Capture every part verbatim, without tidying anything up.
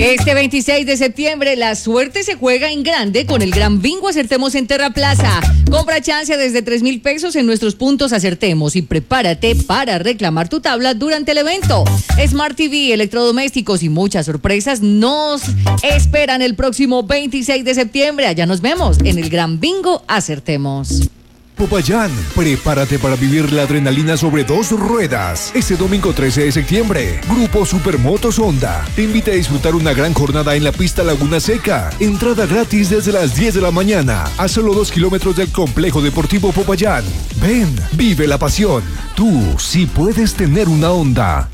Este veintiséis de septiembre, la suerte se juega en grande con el Gran Bingo Acertemos en Terra Plaza. Compra chance desde tres mil pesos en nuestros puntos Acertemos y prepárate para reclamar tu tabla durante el evento. Smart T V, electrodomésticos y muchas sorpresas nos esperan el próximo veintiséis de septiembre. Allá nos vemos en el Gran Bingo Acertemos. Popayán, prepárate para vivir la adrenalina sobre dos ruedas. Este domingo trece de septiembre, Grupo Supermotos Honda te invita a disfrutar una gran jornada en la pista Laguna Seca. Entrada gratis desde las diez de la mañana a solo dos kilómetros del complejo deportivo Popayán. Ven, vive la pasión. Tú sí puedes tener una Honda.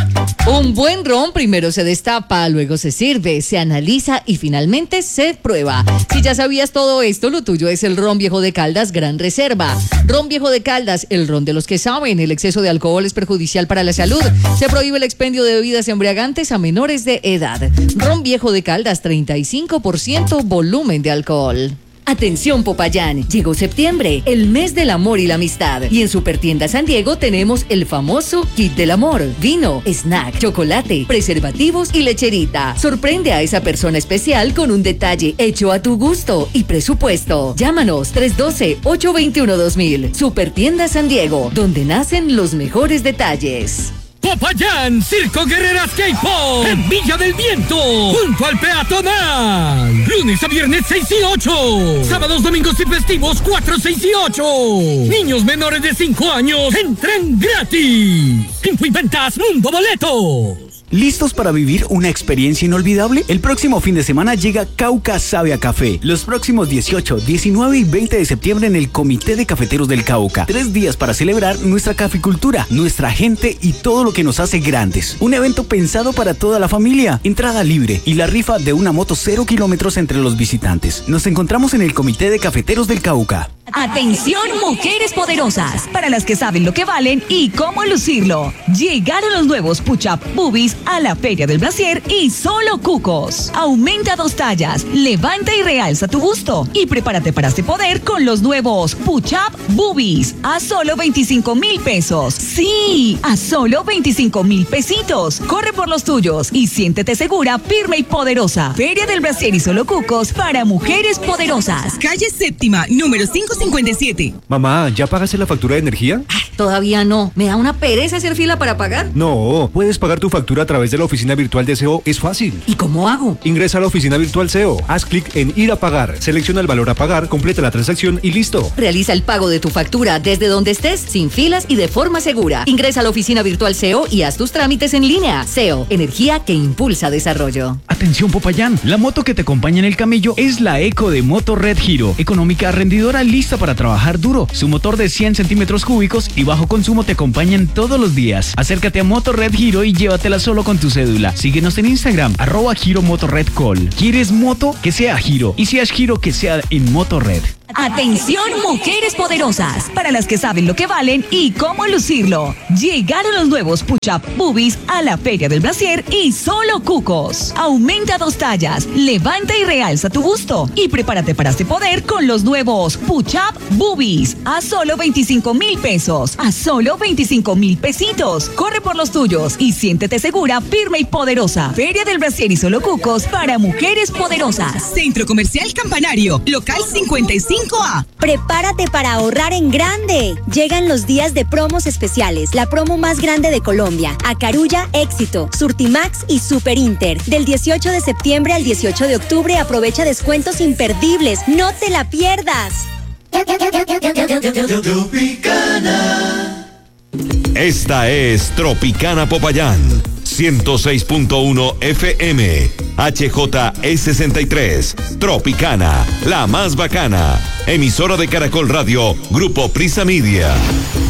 Un buen ron primero se destapa, luego se sirve, se analiza y finalmente se prueba. Si ya sabías todo esto, lo tuyo es el Ron Viejo de Caldas Gran Reserva. Ron Viejo de Caldas, el ron de los que saben. El exceso de alcohol es perjudicial para la salud. Se prohíbe el expendio de bebidas embriagantes a menores de edad. Ron Viejo de Caldas, treinta y cinco por ciento volumen de alcohol. Atención Popayán, llegó septiembre, el mes del amor y la amistad. Y en Supertienda San Diego tenemos el famoso Kit del Amor. Vino, snack, chocolate, preservativos y lecherita. Sorprende a esa persona especial con un detalle hecho a tu gusto y presupuesto. Llámanos tres uno dos, ocho dos uno, dos mil. Supertienda San Diego, donde nacen los mejores detalles. Popayán, Circo Guerreras K-Pop, en Villa del Viento, junto al peatonal. Lunes a viernes seis y ocho. Sábados, domingos y festivos cuatro, seis y ocho. Niños menores de cinco años entran gratis. Info y ventas Mundo Boletos. ¿Listos para vivir una experiencia inolvidable? El próximo fin de semana llega Cauca Sabe a Café. Los próximos dieciocho, diecinueve y veinte de septiembre en el Comité de Cafeteros del Cauca. Tres días para celebrar nuestra caficultura, nuestra gente y todo lo que nos hace grandes. Un evento pensado para toda la familia. Entrada libre y la rifa de una moto cero kilómetros entre los visitantes. Nos encontramos en el Comité de Cafeteros del Cauca. Atención mujeres poderosas, para las que saben lo que valen y cómo lucirlo. Llegaron los nuevos Push-Up Boobies a la Feria del Brasier y solo cucos. Aumenta dos tallas, levanta y realza tu busto y prepárate para este poder con los nuevos Push-Up Boobies a solo veinticinco mil pesos. Sí, a solo veinticinco mil pesitos. Corre por los tuyos y siéntete segura, firme y poderosa. Feria del Brasier y solo cucos para mujeres poderosas. Calle Séptima, número cinco cincuenta y siete. Mamá, ¿ya pagaste la factura de energía? Ay, todavía no. ¿Me da una pereza hacer fila para pagar? No, puedes pagar tu factura a través de la oficina virtual de S E O. Es fácil. ¿Y cómo hago? Ingresa a la oficina virtual S E O, haz clic en ir a pagar, selecciona el valor a pagar, completa la transacción y listo. Realiza el pago de tu factura desde donde estés, sin filas y de forma segura. Ingresa a la oficina virtual S E O y haz tus trámites en línea. S E O, energía que impulsa desarrollo. Atención Popayán, la moto que te acompaña en el camello es la Eco de Moto Red Hero. Económica, rendidora, lista para trabajar duro. Su motor de cien centímetros cúbicos y bajo consumo te acompañan todos los días. Acércate a Moto Red Hero y llévatela solo con tu cédula. Síguenos en Instagram, arroba Giro Moto Red Call. ¿Quieres moto? Que sea Giro. Y si es Giro, que sea en Moto Red. Atención mujeres poderosas, para las que saben lo que valen y cómo lucirlo. Llegaron los nuevos Push-Up Boobies a la Feria del Brasier y solo cucos. Aumenta dos tallas, levanta y realza tu busto y prepárate para este poder con los nuevos Push-Up Boobies a solo veinticinco mil pesos, a solo veinticinco mil pesitos. Corre por los tuyos y siéntete segura, firme y poderosa. Feria del Brasier y solo cucos para mujeres poderosas. Centro Comercial Campanario, local cincuenta y cinco A. Prepárate para ahorrar en grande. Llegan los días de promos especiales, la promo más grande de Colombia. Acarulla, Éxito, Surtimax y Super Inter. Del dieciocho de septiembre al dieciocho de octubre aprovecha descuentos imperdibles. No te la pierdas. Esta es Tropicana Popayán, ciento seis punto uno F M, H J E sesenta y tres, Tropicana, la más bacana, emisora de Caracol Radio, Grupo Prisa Media.